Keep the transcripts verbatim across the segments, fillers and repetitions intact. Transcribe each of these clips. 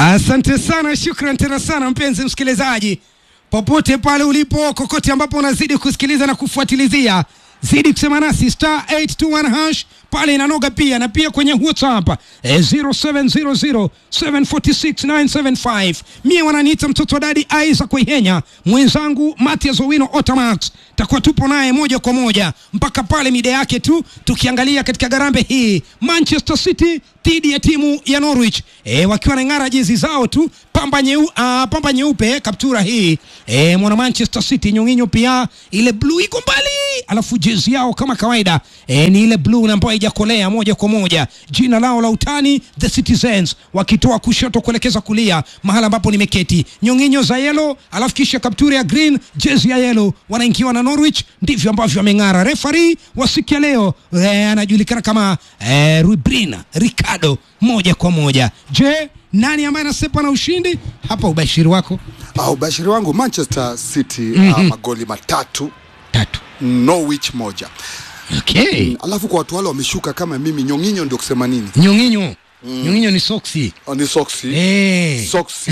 Asante sana, shukran tena sana mpenzi msikilizaji. Popote pale ulipo, kokote ambapo unazidi kusikiliza na kufuatilizia, zidi kusema nasi star eight two one hash pale inanoga pia, na pia kwenye WhatsApp eh, zero seven zero zero seven four six nine seven five. Mie wananiita mtoto wa dadi Aiza Kuihenya, mwenzangu Matias Owino Otamax. Takuwa tupo naye moja kwa moja mpaka pale mida yake tu, tukiangalia katika garambe hii Manchester City dhidi ya timu ya Norwich. Eh, wakiwa na ngara jezi zao tu pamba nyeu, uh, pamba nyeupe kaptura hii. Eh, mwana Manchester City nyonginyo pia ile blue iko mbali, alafu jezi yao kama kawaida eh, ni ile blue ambayo haijakolea moja kwa moja. Jina lao la utani The Citizens, wakitoa kushoto kuelekeza kulia mahala ambapo nimeketi. Nyonginyo za yellow, alafu kisha kaptura ya green, jezi ya yellow. Wanaingiwa na Norwich, ndivyo ambavyo amengara. Referee wa siku ya leo eh, anajulikana kama eh, Rubrina Ricardo moja kwa moja. Je, nani ambaye anasepa na ushindi hapa? Ubashiri wako? Ah, ubashiri wangu Manchester City mm -hmm. uh, magoli matatu tatu, Norwich moja. Okay. Mm, alafu kwa watu wale wameshuka kama mimi, nyonginyo ndio kusema nini? Nyonginyo. Mm. Nyonginyo ni soksi. Oh, ni soksi. Eh. Soksi.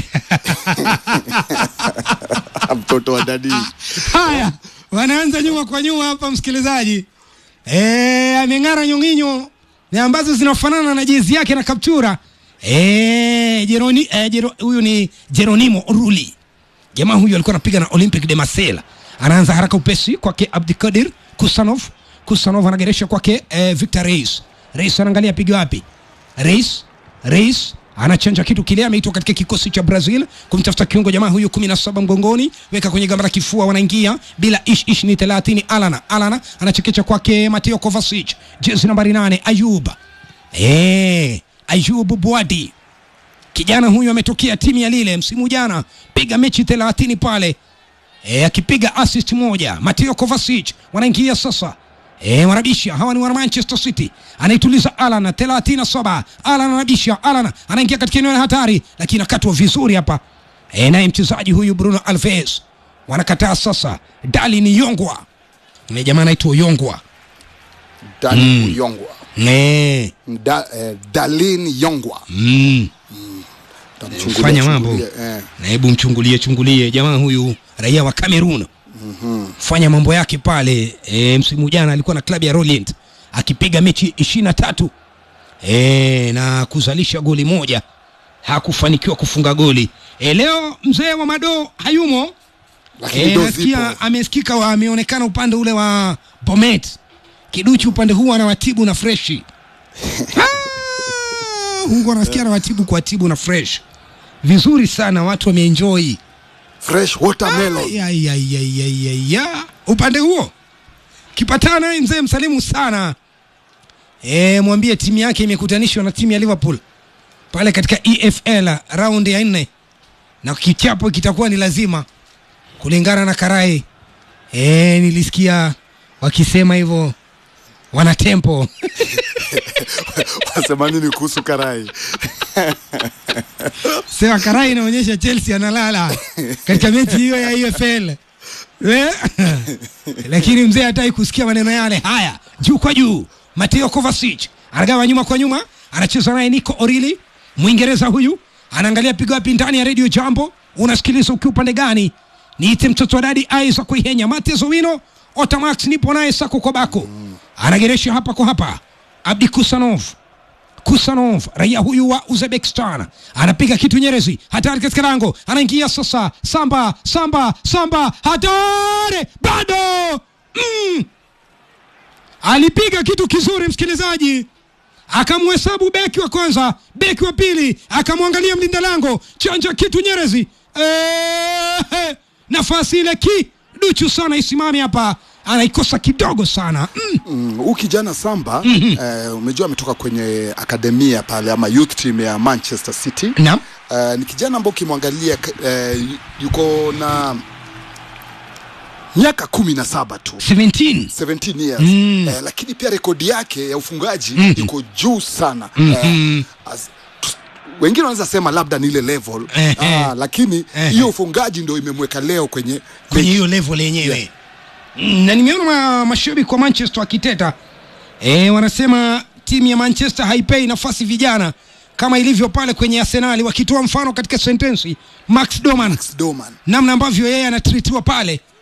Mtoto wa dadi. Haya, wanaanza nyuma kwa nyuma hapa msikilizaji. Eh, amengara nyonginyo ni ambazo zinafanana na jezi yake na kaptura. Eh, Jeroni eh, Jero, huyu ni Geronimo Rulli. Jamaa huyu alikuwa anapiga na Olympique de Marseille. Anaanza haraka upesi kwake Abdikadir Kusanov. Kusanov anageresha kwake eh, Victor Reis. Reis anaangalia piga wapi? Reis, Reis anachanja kitu kile, ameitwa katika kikosi cha Brazil kumtafuta kiungo. Jamaa huyu kumi na saba mgongoni, weka kwenye gamba la kifua, wanaingia bila ish ish ni thelathini. Alana, Alana anachekecha kwake Mateo Kovacic, jezi nambari nane. Ayub. Eh, Ayub Buadi. Kijana huyu ametokea timu ya Lille msimu jana, piga mechi thelathini pale. Eh, akipiga assist moja. Mateo Kovacic wanaingia sasa. Eh, wanabisha. Hawa ni wa Manchester City. Anaituliza Alana thelathini na saba. Alana anabisha. Alana anaingia katika eneo la hatari, lakini akatwa vizuri hapa. Eh, naye mchezaji huyu Bruno Alves. Wanakataa sasa. Dalin Yongwa. Ni jamaa anaitwa Yongwa. Dalin mm. Yongwa. Eh. Da, eh, Dalin Yongwa. Mm. Mm. Fanya mambo. Eh. Na hebu mchungulie chungulie jamaa huyu raia wa Cameroon. Mm-hmm. Fanya mambo yake pale. E, msimu jana alikuwa na klabu ya Roland akipiga mechi ishirini na tatu e, na kuzalisha goli moja, hakufanikiwa kufunga goli. E, leo mzee wa Mado hayumo. E, nasikia amesikika wa ameonekana upande ule wa Bomet. Kiduchu upande huu anawatibu na freshi. Mungu anasikia anawatibu kwa tibu na fresh. Vizuri sana, watu wameenjoy. Fresh watermelon. Ya ya ya ya ya ya. Upande huo kipatana mzee msalimu sana. Eh, mwambie timu yake imekutanishwa na timu ya Liverpool pale katika E F L round ya nne, na kichapo kitakuwa ni lazima kulingana na Karai. Eh, nilisikia wakisema hivyo wana tempo. Wasema nini kuhusu Karai? Sema Karai inaonyesha Chelsea analala katika mechi hiyo ya E F L. Lakini mzee hataki kusikia maneno yale. Haya, juu kwa juu Mateo Kovacic anagawa nyuma kwa nyuma, anacheza naye Nico Orili, Mwingereza huyu. Anaangalia pigo wapi ndani ya Radio Jambo. Unasikiliza ukiwa upande gani? Niite mtoto wa dadi Aiza Kuihenya, Matias Owino Otamax, nipo naye sako kwa bako. Anageresha hapa kwa hapa Abdi Kusanov. Kusanov, raia huyu wa Uzbekistan, anapiga kitu nyerezi, hatari katika lango, anaingia sasa. Samba, Samba, Samba, hatari, bado mm. Alipiga kitu kizuri msikilizaji, akamhesabu beki wa kwanza, beki wa pili, akamwangalia mlinda lango, chanja kitu nyerezi. Eee, nafasi ile ki duchu sana isimame hapa, anaikosa kidogo sana. Mm. Mm, ukijana Samba, mm -hmm. eh, umejua ametoka kwenye akademia pale ama youth team ya Manchester City. Naam. Eh, ni kijana ambaye ukimwangalia eh, yuko na miaka kumi na saba tu. seventeen. seventeen years. Mm. Eh, lakini pia rekodi yake ya ufungaji mm -hmm. iko juu sana. Mm -hmm. eh, as, wengine wanaweza sema labda ni ile level, eh, ah, eh. lakini hiyo eh, ufungaji ndio imemweka leo kwenye kwenye hiyo level yenyewe. Yeah. Mm, na nimeona ma, mashabiki kwa Manchester wakiteta. Eh, wanasema timu ya Manchester haipei nafasi vijana kama ilivyo pale kwenye Arsenal, wakitoa mfano katika sentensi Max Doman, Max Doman namna ambavyo yeye anatritiwa pale